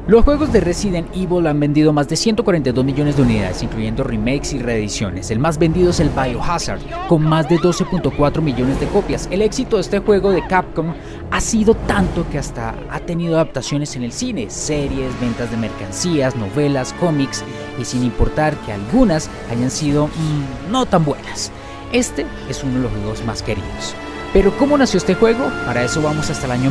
Los juegos de Resident Evil han vendido más de 142 millones de unidades, incluyendo remakes y reediciones. El más vendido es el Biohazard, con más de 12.4 millones de copias. El éxito de este juego de Capcom ha sido tanto que hasta ha tenido adaptaciones en el cine, series, ventas de mercancías, novelas, cómics, y sin importar que algunas hayan sido no tan buenas. Este es uno de los juegos más queridos. Pero ¿cómo nació este juego? Para eso vamos hasta el año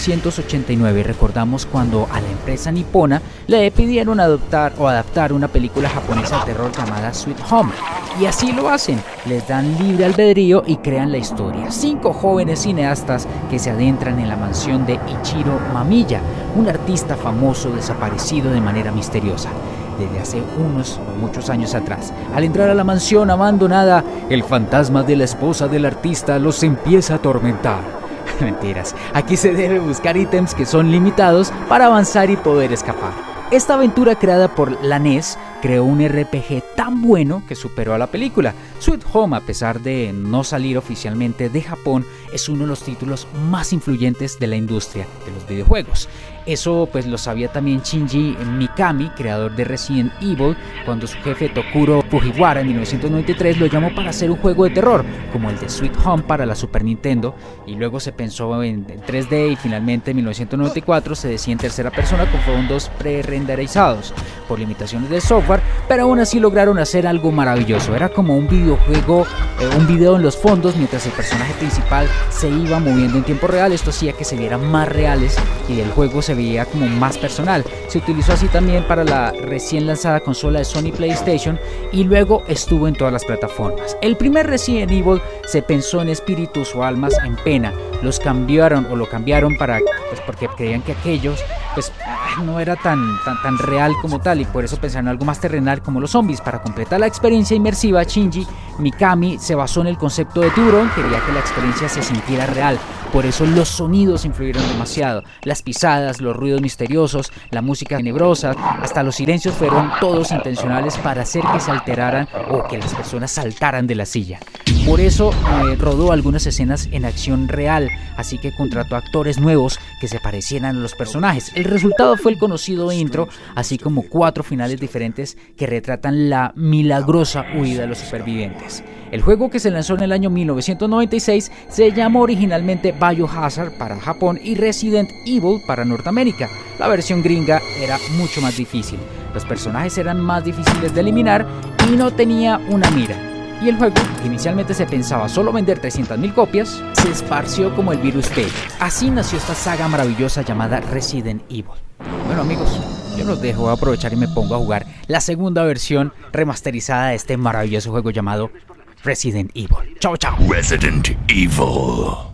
1989. Recordamos cuando a la empresa nipona le pidieron adaptar una película japonesa de terror llamada Sweet Home. Y así lo hacen, les dan libre albedrío y crean la historia. 5 jóvenes cineastas que se adentran en la mansión de Ichiro Mamiya, un artista famoso desaparecido de manera misteriosa desde hace muchos años atrás. Al entrar a la mansión abandonada, el fantasma de la esposa del artista los empieza a atormentar. Mentiras, aquí se debe buscar ítems que son limitados para avanzar y poder escapar. Esta aventura creada por la NES creó un RPG tan bueno que superó a la película. Sweet Home, a pesar de no salir oficialmente de Japón, es uno de los títulos más influyentes de la industria de los videojuegos. Eso pues lo sabía también Shinji Mikami, creador de Resident Evil, cuando su jefe Tokuro Fujiwara en 1993 lo llamó para hacer un juego de terror, como el de Sweet Home para la Super Nintendo, y luego se pensó en 3D y finalmente en 1994 se decía en tercera persona con fondos pre-renderizados por limitaciones de software, pero aún así lograron hacer algo maravilloso. Era como un videojuego, un video en los fondos mientras el personaje principal se iba moviendo en tiempo real. Esto hacía que se vieran más reales y el juego se veía como más personal. Se utilizó así también para la recién lanzada consola de Sony PlayStation y luego estuvo en todas las plataformas. El primer Resident Evil se pensó en espíritus o almas en pena. Lo cambiaron porque creían que aquellos no era tan real como tal y por eso pensaron en algo más terrenal como los zombies. Para completar la experiencia inmersiva, Shinji Mikami se basó en el concepto de tiburón. Quería que la experiencia se sintiera real, por eso los sonidos influyeron demasiado, las pisadas, los ruidos misteriosos, la música tenebrosa, hasta los silencios fueron todos intencionales para hacer que se alteraran o que las personas saltaran de la silla. Por eso rodó algunas escenas en acción real, así que contrató actores nuevos que se parecieran a los personajes. El resultado fue el conocido intro, así como 4 finales diferentes que retratan la milagrosa huida de los supervivientes. El juego, que se lanzó en el año 1996, se llamó originalmente Biohazard para Japón y Resident Evil para Norteamérica. La versión gringa era mucho más difícil, los personajes eran más difíciles de eliminar y no tenía una mira. Y el juego, que inicialmente se pensaba solo vender 300.000 copias, se esparció como el virus T. Así nació esta saga maravillosa llamada Resident Evil. Bueno amigos, yo los dejo, voy a aprovechar y me pongo a jugar la segunda versión remasterizada de este maravilloso juego llamado Resident Evil. Chao, chao. Resident Evil.